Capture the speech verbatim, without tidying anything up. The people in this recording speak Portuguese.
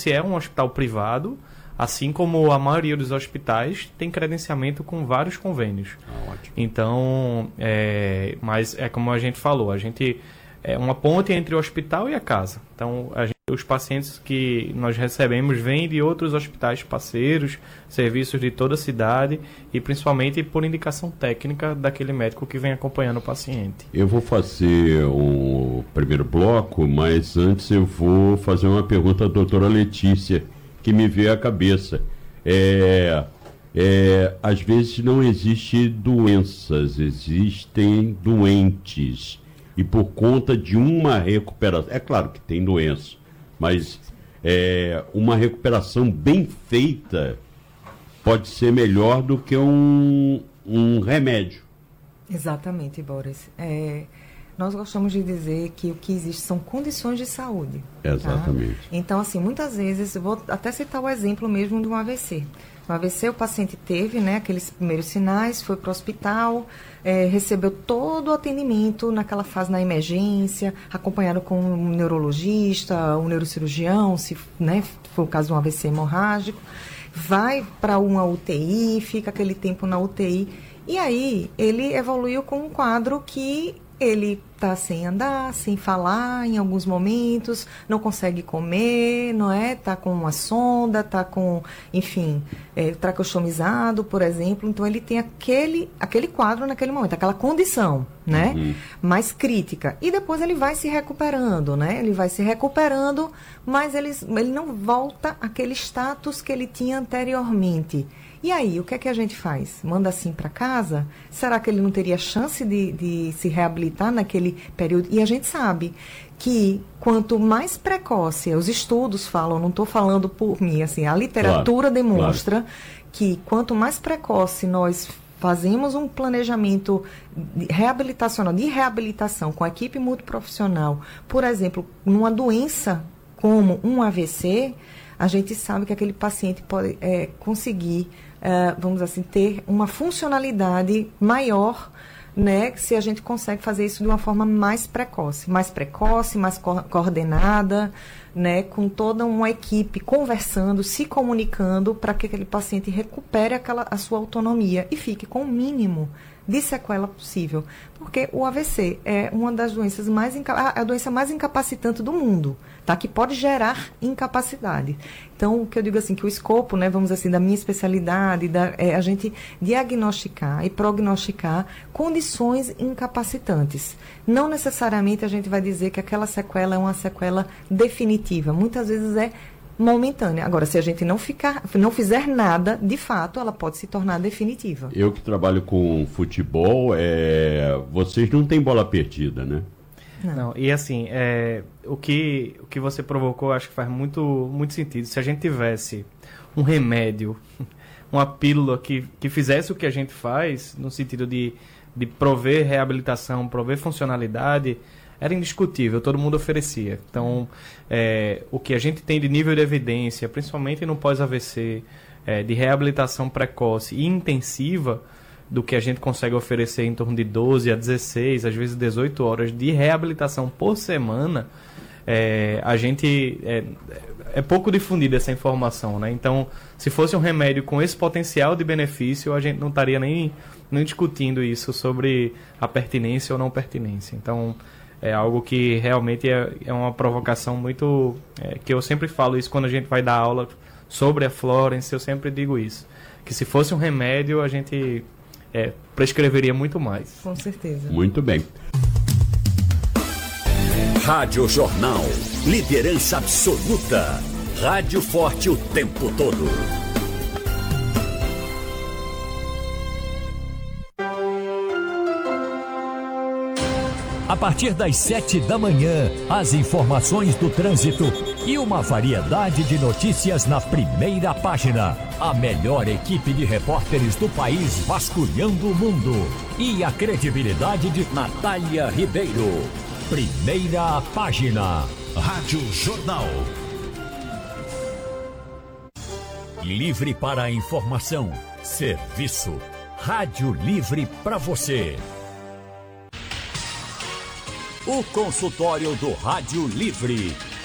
esse é um hospital privado, assim como a maioria dos hospitais tem credenciamento com vários convênios. Ah, ótimo. Então, é, mas é como a gente falou, a gente é uma ponte entre o hospital e a casa. Então, a gente, os pacientes que nós recebemos vêm de outros hospitais parceiros, serviços de toda a cidade e principalmente por indicação técnica daquele médico que vem acompanhando o paciente. Eu vou fazer o primeiro bloco, mas antes eu vou fazer uma pergunta à doutora Letícia, que me veio à cabeça. É, é, às vezes não existem doenças, existem doentes. E por conta de uma recuperação, é claro que tem doença, mas é, uma recuperação bem feita pode ser melhor do que um, um remédio. Exatamente, Boris. É, nós gostamos de dizer que o que existe são condições de saúde. Exatamente. Tá? Então, assim, muitas vezes, eu vou até citar o exemplo mesmo de um A V C. No A V C, o paciente teve, né, aqueles primeiros sinais, foi para o hospital, é, recebeu todo o atendimento naquela fase na emergência, acompanhado com um neurologista, um neurocirurgião, se, né, foi o caso de um A V C hemorrágico, vai para uma U T I, fica aquele tempo na U T I, e aí ele evoluiu com um quadro que ele está sem andar, sem falar em alguns momentos, não consegue comer, não é? Está com uma sonda, está com, enfim, é, traqueostomizado, por exemplo. Então, ele tem aquele, aquele quadro naquele momento, aquela condição, né? Uhum. Mais crítica. E depois ele vai se recuperando, né? Ele vai se recuperando, mas ele, ele não volta àquele status que ele tinha anteriormente. E aí, o que é que a gente faz? Manda assim para casa? Será que ele não teria chance de, de se reabilitar naquele período? E a gente sabe que quanto mais precoce, os estudos falam, não estou falando por mim, assim, a literatura claro, demonstra claro. que quanto mais precoce nós fazemos um planejamento de reabilitacional, de reabilitação com a equipe multiprofissional, por exemplo, numa doença como um A V C, a gente sabe que aquele paciente pode é, conseguir, é, vamos assim, ter uma funcionalidade maior, né, se a gente consegue fazer isso de uma forma mais precoce, mais precoce, mais co- coordenada, né, com toda uma equipe conversando, se comunicando para que aquele paciente recupere aquela, a sua autonomia e fique com o mínimo de sequela possível. Porque o A V C é uma das doenças mais, inca- a doença mais incapacitante do mundo, tá? Que pode gerar incapacidade. Então, o que eu digo assim, que o escopo, né, vamos dizer assim, da minha especialidade, da, é a gente diagnosticar e prognosticar condições incapacitantes. Não necessariamente a gente vai dizer que aquela sequela é uma sequela definitiva. Muitas vezes é momentânea. Agora, se a gente não ficar, não fizer nada, de fato, ela pode se tornar definitiva. Eu que trabalho com futebol, é... vocês não têm bola perdida, né? Não, não e assim, é, o, que, o que você provocou, acho que faz muito, muito sentido. Se a gente tivesse um remédio, uma pílula que, que fizesse o que a gente faz, no sentido de, de prover reabilitação, prover funcionalidade, era indiscutível, todo mundo oferecia. Então, é, o que a gente tem de nível de evidência, principalmente no pós-A V C, é, de reabilitação precoce e intensiva, do que a gente consegue oferecer em torno de doze a dezesseis, às vezes dezoito horas de reabilitação por semana, é, a gente é, é pouco difundida essa informação, né? Então, se fosse um remédio com esse potencial de benefício, a gente não estaria nem, nem discutindo isso sobre a pertinência ou não pertinência. Então, é algo que realmente é, é uma provocação muito... É, que eu sempre falo isso quando a gente vai dar aula sobre a Florence, eu sempre digo isso. Que se fosse um remédio, a gente é, prescreveria muito mais. Com certeza. Muito bem. Rádio Jornal. Liderança absoluta. Rádio forte o tempo todo. A partir das sete da manhã, as informações do trânsito e uma variedade de notícias na primeira página. A melhor equipe de repórteres do país vasculhando o mundo. E a credibilidade de Natália Ribeiro. Primeira página. Rádio Jornal. Livre para a informação. Serviço. Rádio Livre para você. O consultório do Rádio Livre.